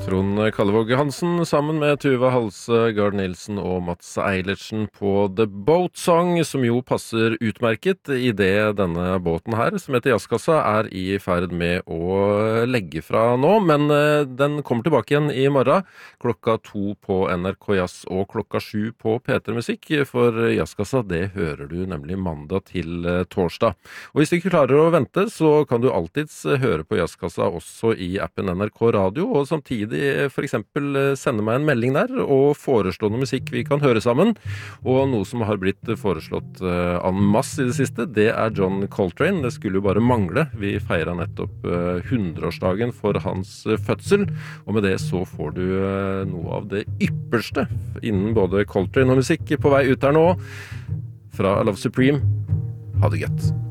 Trond Kallevåg Hansen sammen med Tuva Halse, Gard Nilsen og Mats Eilertsen på The Boat Song, som jo passer utmerket I det denne båten her, som heter Jazzkassa, I ferd med å legge fra nå. Men den kommer tilbake igjen I morgen, klokka 2 på NRK Jazz og klokka 7 på P3 Musikk, for Jazzkassa, det hører du nemlig mandag til torsdag. Og hvis du ikke klarer å vente, så kan du alltids høre på Jazzkassa også I appen NRK Radio, og samtidig for eksempel sende meg en melding der og foreslå noe musikk vi kan høre sammen. Og noe som har blitt foreslått en masse I det siste, det John Coltrane. Det skulle jo bare mangle. Vi feiret nettopp 100-årsdagen for hans fødsel, og med det så får du noe av det ypperste innen både Coltrane og musikk på vei ut her nå. Fra I Love Supreme. Ha det gøtt.